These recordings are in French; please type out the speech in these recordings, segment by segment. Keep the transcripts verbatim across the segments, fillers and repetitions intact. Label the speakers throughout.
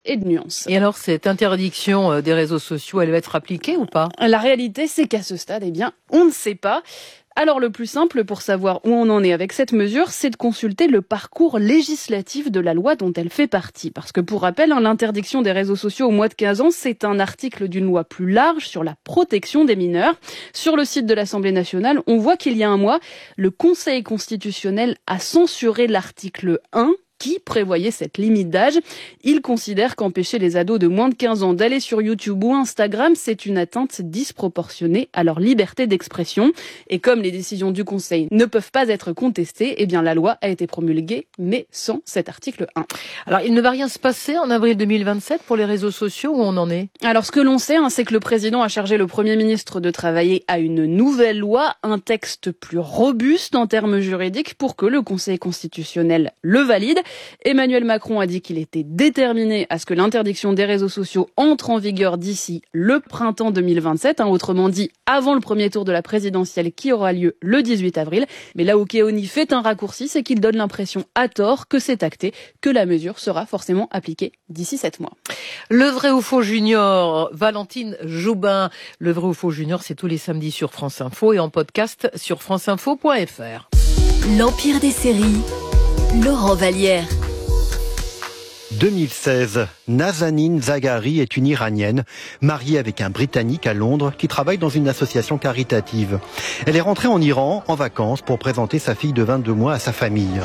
Speaker 1: et de nuances.
Speaker 2: Et alors, cette interdiction des réseaux sociaux, elle va être appliquée ou pas ?
Speaker 1: La réalité, c'est qu'à ce stade, eh bien, on ne sait pas. Alors le plus simple pour savoir où on en est avec cette mesure, c'est de consulter le parcours législatif de la loi dont elle fait partie. Parce que pour rappel, hein, l'interdiction des réseaux sociaux au moins de quinze ans, c'est un article d'une loi plus large sur la protection des mineurs. Sur le site de l'Assemblée nationale, on voit qu'il y a un mois, le Conseil constitutionnel a censuré l'article un qui prévoyait cette limite d'âge. Il considère qu'empêcher les ados de moins de quinze ans d'aller sur YouTube ou Instagram, c'est une atteinte disproportionnée à leur liberté d'expression. Et comme les décisions du Conseil ne peuvent pas être contestées, eh bien la loi a été promulguée, mais sans cet article un.
Speaker 2: Alors, il ne va rien se passer en avril deux mille vingt-sept pour les réseaux sociaux, où on en est ?
Speaker 1: Alors, ce que l'on sait, hein, c'est que le président a chargé le Premier ministre de travailler à une nouvelle loi, un texte plus robuste en termes juridiques pour que le Conseil constitutionnel le valide. Emmanuel Macron a dit qu'il était déterminé à ce que l'interdiction des réseaux sociaux entre en vigueur d'ici le printemps deux mille vingt-sept, hein, autrement dit avant le premier tour de la présidentielle qui aura lieu le dix-huit avril. Mais là où Keoni fait un raccourci, c'est qu'il donne l'impression à tort que c'est acté, que la mesure sera forcément appliquée d'ici sept mois.
Speaker 2: Le vrai ou faux junior, Valentine Joubin. Le vrai ou faux junior, c'est tous les samedis sur France Info et en podcast sur franceinfo point f r.
Speaker 3: L'Empire des séries, Laurent Vallière.
Speaker 4: deux mille seize, Nazanin Zaghari est une Iranienne, mariée avec un Britannique à Londres qui travaille dans une association caritative. Elle est rentrée en Iran en vacances pour présenter sa fille de vingt-deux mois à sa famille.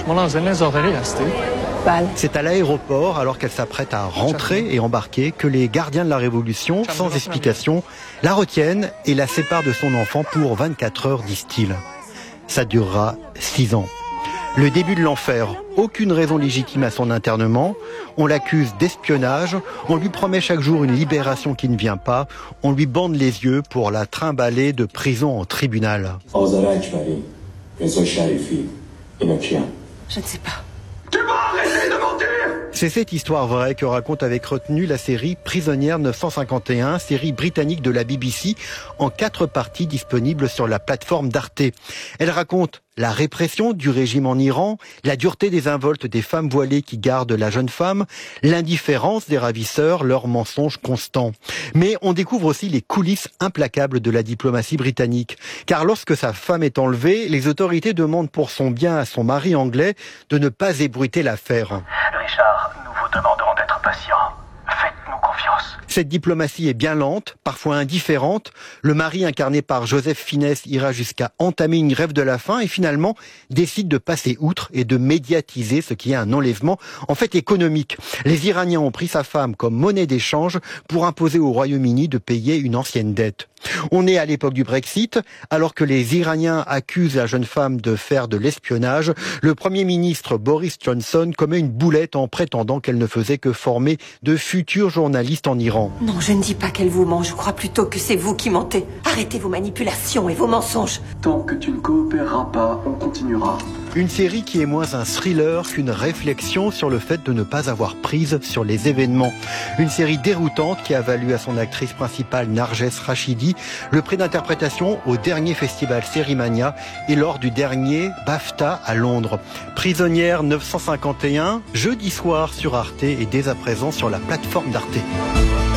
Speaker 4: C'est à l'aéroport, alors qu'elle s'apprête à rentrer et embarquer, que les gardiens de la Révolution, sans explication, la retiennent et la séparent de son enfant pour vingt-quatre heures, disent-ils. Ça durera six ans. Le début de l'enfer, aucune raison légitime à son internement, on l'accuse d'espionnage, on lui promet chaque jour une libération qui ne vient pas, on lui bande les yeux pour la trimballer de prison en tribunal.
Speaker 3: Je ne sais pas.
Speaker 4: Tu vas arrêter de mentir! C'est cette histoire vraie que raconte avec retenue la série Prisonnière neuf cent cinquante et un, série britannique de la B B C, en quatre parties disponibles sur la plateforme d'Arte. Elle raconte la répression du régime en Iran, la dureté des involtes des femmes voilées qui gardent la jeune femme, l'indifférence des ravisseurs, leurs mensonges constants. Mais on découvre aussi les coulisses implacables de la diplomatie britannique. Car lorsque sa femme est enlevée, les autorités demandent pour son bien à son mari anglais de ne pas ébruiter l'affaire.
Speaker 5: Richard, nous vous demanderons d'être patient. Faites-nous confiance.
Speaker 4: Cette diplomatie est bien lente, parfois indifférente. Le mari, incarné par Joseph Fiennes, ira jusqu'à entamer une grève de la faim et finalement décide de passer outre et de médiatiser ce qui est un enlèvement en fait économique. Les Iraniens ont pris sa femme comme monnaie d'échange pour imposer au Royaume-Uni de payer une ancienne dette. On est à l'époque du Brexit, alors que les Iraniens accusent la jeune femme de faire de l'espionnage. Le Premier ministre Boris Johnson commet une boulette en prétendant qu'elle ne faisait que former de futurs journalistes en Iran.
Speaker 3: Non, je ne dis pas qu'elle vous ment, je crois plutôt que c'est vous qui mentez. Arrêtez vos manipulations et vos mensonges.
Speaker 5: Tant que tu ne coopéreras pas, on continuera.
Speaker 4: Une série qui est moins un thriller qu'une réflexion sur le fait de ne pas avoir prise sur les événements. Une série déroutante qui a valu à son actrice principale Narges Rachidi le prix d'interprétation au dernier festival Sérimania et lors du dernier BAFTA à Londres. Prisonnière neuf cent cinquante et un, jeudi soir sur Arte et dès à présent sur la plateforme d'Arte.